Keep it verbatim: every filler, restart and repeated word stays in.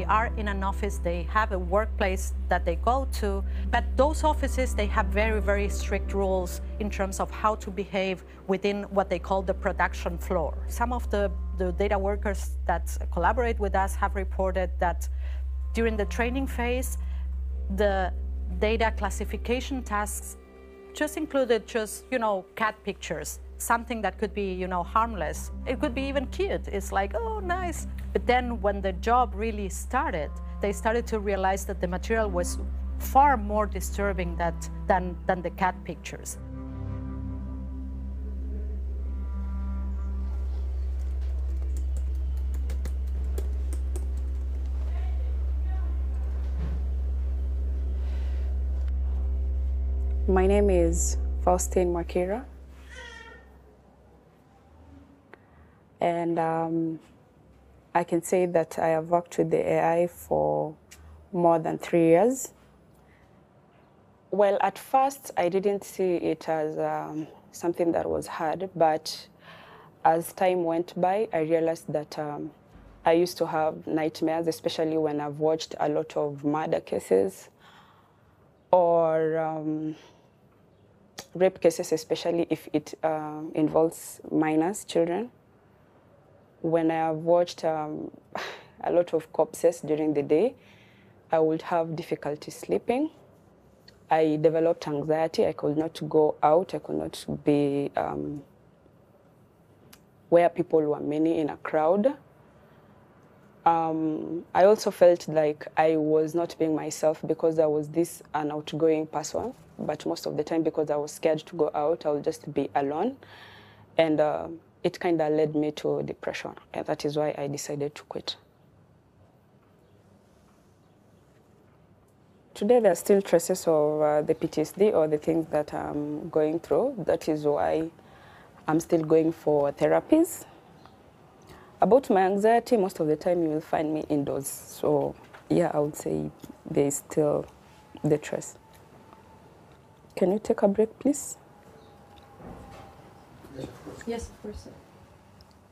are in an office, they have a workplace that they go to, but those offices, they have very, very strict rules in terms of how to behave within what they call the production floor. Some of the, the data workers that collaborate with us have reported that during the training phase, the data classification tasks just included just, you know, cat pictures, something that could be, you know, harmless. It could be even cute. It's like, oh, nice. But then when the job really started, they started to realize that the material was far more disturbing that, than, than the cat pictures. My name is Faustine Makira, and um, I can say that I have worked with the A I for more than three years. Well, at first, I didn't see it as um, something that was hard, but as time went by, I realized that um, I used to have nightmares, especially when I've watched a lot of murder cases or um, rape cases, especially if it uh, involves minors, children. When I have watched um, a lot of corpses during the day, I would have difficulty sleeping. I developed anxiety. I could not go out. I could not be um, where people were many in a crowd. Um, I also felt like I was not being myself because I was this an outgoing person, but most of the time because I was scared to go out, I would just be alone. And uh, it kind of led me to depression, and that is why I decided to quit. Today there are still traces of uh, the P T S D or the things that I'm going through. That is why I'm still going for therapies. About my anxiety, most of the time you will find me indoors. So yeah, I would say there is still the trace. Can you take a break, please? Yes, of course.